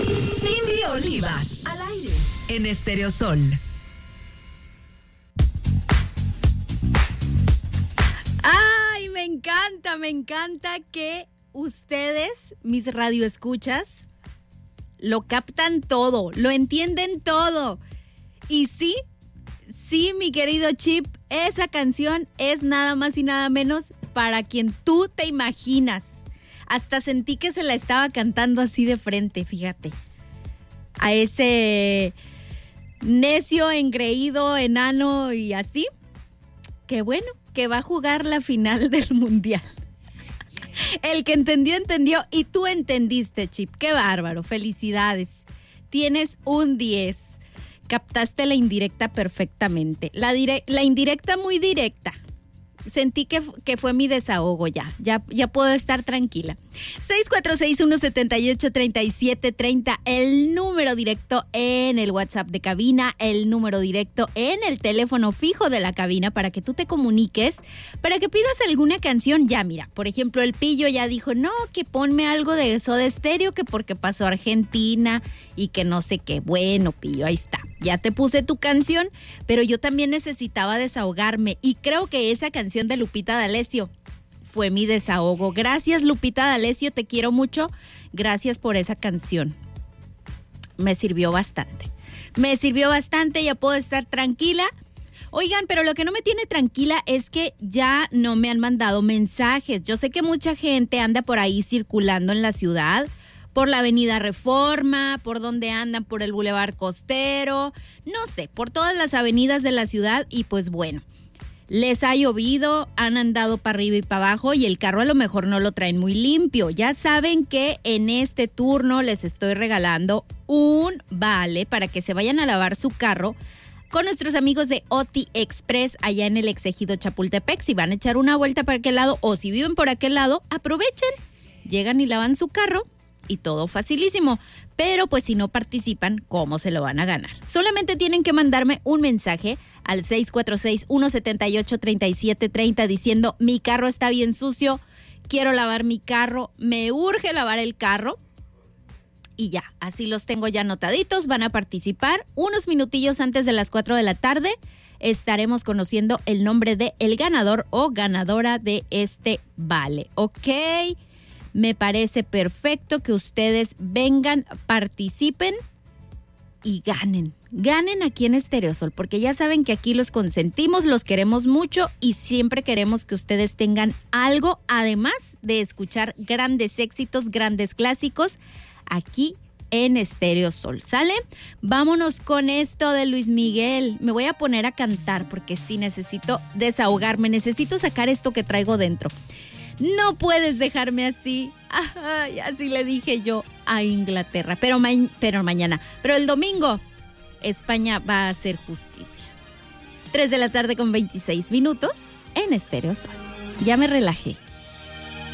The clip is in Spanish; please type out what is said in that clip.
Cindy Olivas, al aire, en Estéreo Sol. Ay, me encanta que ustedes, mis radioescuchas, lo captan todo, lo entienden todo. Y sí, mi querido Chip, esa canción es nada más y nada menos para quien tú te imaginas. Hasta sentí que se la estaba cantando así de frente, fíjate. A ese necio, engreído, enano y así. Qué bueno, que va a jugar la final del Mundial. El que entendió, entendió. Y tú entendiste, Chip. Qué bárbaro. Felicidades. Tienes un 10. Captaste la indirecta perfectamente. La indirecta muy directa. Sentí que fue mi desahogo ya puedo estar tranquila. 646-178-3730, el número directo en el WhatsApp de cabina, el número directo en el teléfono fijo de la cabina para que tú te comuniques, para que pidas alguna canción. Ya, mira, por ejemplo, el Pillo ya dijo, no, que ponme algo de Soda Stereo, que porque pasó Argentina y que no sé qué. Bueno, Pillo, ahí está. Ya te puse tu canción, pero yo también necesitaba desahogarme y creo que esa canción de Lupita D'Alessio fue mi desahogo. Gracias, Lupita D'Alessio, te quiero mucho. Gracias por esa canción. Me sirvió bastante, ya puedo estar tranquila. Oigan, pero lo que no me tiene tranquila es que ya no me han mandado mensajes. Yo sé que mucha gente anda por ahí circulando en la ciudad, por la Avenida Reforma, por donde andan, por el Boulevard Costero, no sé, por todas las avenidas de la ciudad y pues bueno, les ha llovido, han andado para arriba y para abajo y el carro a lo mejor no lo traen muy limpio. Ya saben que en este turno les estoy regalando un vale para que se vayan a lavar su carro con nuestros amigos de Oti Express allá en el Exegido Chapultepec. Si van a echar una vuelta para aquel lado o si viven por aquel lado, aprovechen, llegan y lavan su carro. Y todo facilísimo, pero pues si no participan, ¿cómo se lo van a ganar? Solamente tienen que mandarme un mensaje al 646-178-3730 diciendo, mi carro está bien sucio, quiero lavar mi carro, me urge lavar el carro. Y ya, así los tengo ya anotaditos, van a participar. Unos minutillos antes de las 4 de la tarde estaremos conociendo el nombre de el ganador o ganadora de este vale, ¿ok? Me parece perfecto que ustedes vengan, participen y ganen. Ganen aquí en Estéreo Sol, porque ya saben que aquí los consentimos, los queremos mucho y siempre queremos que ustedes tengan algo, además de escuchar grandes éxitos, grandes clásicos, aquí en Estéreo Sol. ¿Sale? Vámonos con esto de Luis Miguel. Me voy a poner a cantar porque sí necesito desahogarme, necesito sacar esto que traigo dentro. No puedes dejarme así. Ay, así le dije yo a Inglaterra. Pero mañana. Pero el domingo, España va a hacer justicia. 3 de la tarde con 26 minutos en Estéreo Sol. Ya me relajé.